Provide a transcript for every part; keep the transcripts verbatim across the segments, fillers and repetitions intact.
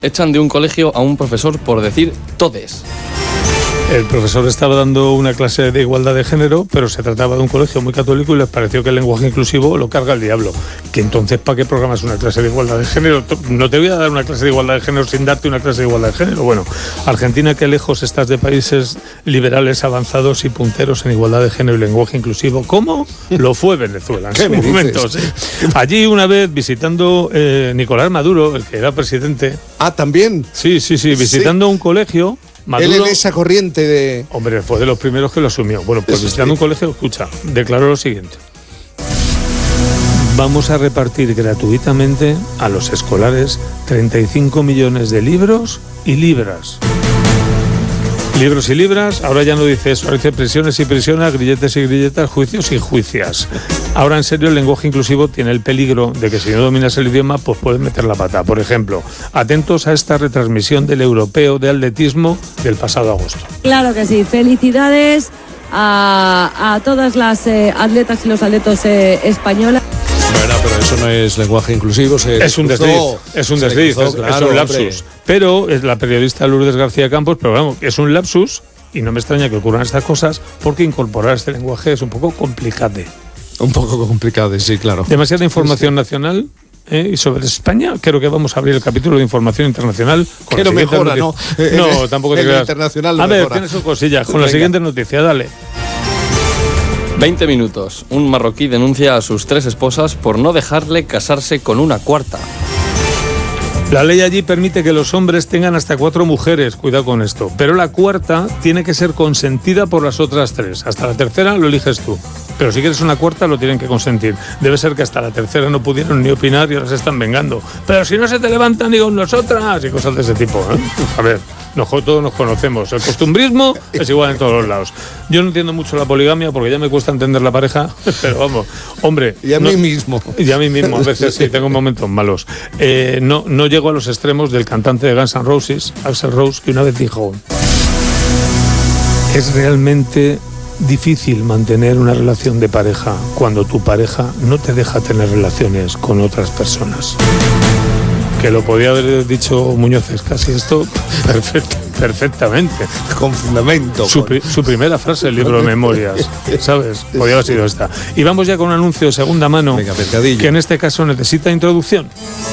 Echan de un colegio a un profesor por decir todes. El profesor estaba dando una clase de igualdad de género, pero se trataba de un colegio muy católico y les pareció que el lenguaje inclusivo lo carga el diablo. Que entonces, ¿para qué programas una clase de igualdad de género? No te voy a dar una clase de igualdad de género sin darte una clase de igualdad de género. Bueno, Argentina, qué lejos estás de países liberales, avanzados y punteros en igualdad de género y lenguaje inclusivo. ¿Cómo? Lo fue Venezuela en su momento. ¿Sí? Allí una vez visitando eh, Nicolás Maduro, el que era presidente. Ah, ¿también? Sí, sí, sí, visitando sí. un colegio. Maduro, él en esa corriente de... Hombre, fue de los primeros que lo asumió. Bueno, pues visitando un colegio, escucha, declaró lo siguiente. Vamos a repartir gratuitamente a los escolares treinta y cinco millones de libros y libras. Libros y libras, ahora ya no dice eso, ahora dice prisiones y prisiones, grilletes y grilletas, juicios y juicias. Ahora en serio el lenguaje inclusivo tiene el peligro de que si no dominas el idioma pues puedes meter la pata. Por ejemplo, atentos a esta retransmisión del europeo de atletismo del pasado agosto. Claro que sí, felicidades a, a todas las eh, atletas y los atletos eh, españolas. Bueno, pero eso no es lenguaje inclusivo. Se es un desliz, es un desliz, cruzó, es, claro, es un lapsus. Hombre. Pero es la periodista Lourdes García Campos, pero vamos, es un lapsus y no me extraña que ocurran estas cosas porque incorporar este lenguaje es un poco complicado. Un poco complicado, sí, claro. Demasiada información sí, sí. nacional. ¿Eh? Y sobre España, creo que vamos a abrir el capítulo de información internacional. Con que no mejora, ¿no? No, tampoco te creas. Internacional no a ver, mejora. Tienes sus cosillas. Con Venga. La siguiente noticia, dale. veinte minutos. Un marroquí denuncia a sus tres esposas por no dejarle casarse con una cuarta. La ley allí permite que los hombres tengan hasta cuatro mujeres, cuidado con esto, pero la cuarta tiene que ser consentida por las otras tres. Hasta la tercera lo eliges tú, pero si quieres una cuarta lo tienen que consentir. Debe ser que hasta la tercera no pudieron ni opinar y ahora se están vengando. Pero si no se te levantan ni con nosotras y cosas de ese tipo, ¿eh? A ver, nos, todos nos conocemos. El costumbrismo es igual en todos los lados. Yo no entiendo mucho la poligamia porque ya me cuesta entender la pareja, pero vamos, hombre... Y a no, mí mismo. Y a mí mismo, a veces sí, tengo momentos malos. Eh, no, no llego a los extremos del cantante de Guns N' Roses, Axl Rose, que una vez dijo: es realmente difícil mantener una relación de pareja cuando tu pareja no te deja tener relaciones con otras personas. Que lo podía haber dicho Muñoz casi esto perfecto, perfectamente. Con fundamento. Su, pri, su primera frase del libro de memorias, ¿sabes? Podría haber sido esta. Y vamos ya con un anuncio de segunda mano. Venga, pescadillo. Que en este caso necesita introducción.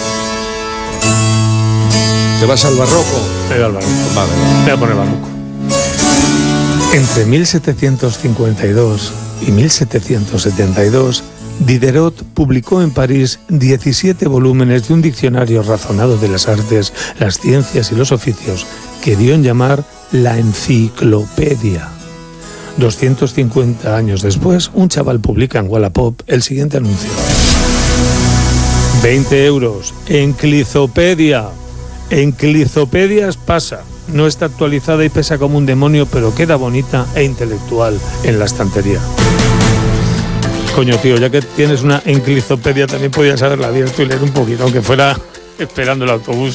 ¿Te vas al barroco? Me voy al barroco. Vale. Voy a poner barroco. Entre mil setecientos cincuenta y dos y mil setecientos setenta y dos, Diderot publicó en París diecisiete volúmenes de un diccionario razonado de las artes, las ciencias y los oficios que dio en llamar la Enciclopedia. doscientos cincuenta años después, un chaval publica en Wallapop el siguiente anuncio. veinte euros. Enclizopedia. Enclizopedias pasa. No está actualizada y pesa como un demonio, pero queda bonita e intelectual en la estantería. Coño, tío, ya que tienes una enclizopedia, también podías haberla abierto y leer un poquito, aunque fuera esperando el autobús.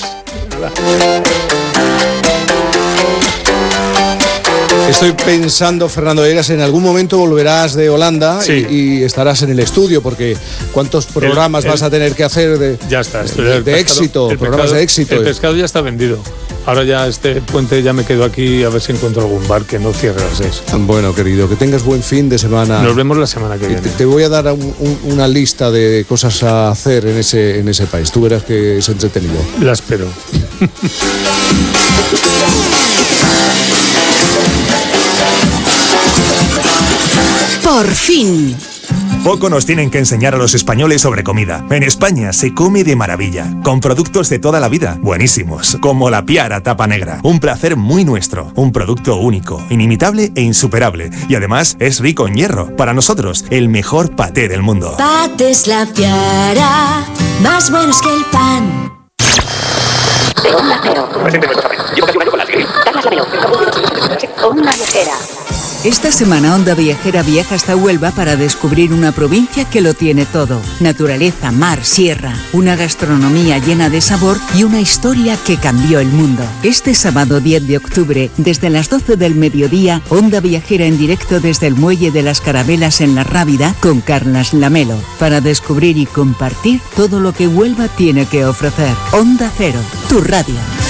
Estoy pensando, Fernando Eras, en algún momento volverás de Holanda sí. y, y estarás en el estudio, porque ¿cuántos programas el, el, vas a tener que hacer de, ya está, de, de, de pescado, éxito? El programas pescado, de éxito. El pescado ya está vendido. Ahora ya este puente ya me quedo aquí a ver si encuentro algún bar que no cierre a las seis. Bueno, querido, que tengas buen fin de semana. Nos vemos la semana que viene. Te, te voy a dar un, un, una lista de cosas a hacer en ese, en ese país. Tú verás que es entretenido. La espero. Por fin. Poco nos tienen que enseñar a los españoles sobre comida. En España se come de maravilla, con productos de toda la vida, buenísimos, como la Piara Tapa Negra. Un placer muy nuestro, un producto único, inimitable e insuperable. Y además es rico en hierro. Para nosotros, el mejor paté del mundo. Patés La Piara, más buenos que el pan. Onda Cero. Llevo casi un año con la Sigrid. Carlas Lamelo. Onda Viajera. Esta semana Onda Viajera viaja hasta Huelva para descubrir una provincia que lo tiene todo. Naturaleza, mar, sierra, una gastronomía llena de sabor y una historia que cambió el mundo. Este sábado diez de octubre, desde las doce del mediodía, Onda Viajera en directo desde el Muelle de las Carabelas en La Rábida con Carlas Lamelo, para descubrir y compartir todo lo que Huelva tiene que ofrecer. Onda Cero, tu radio.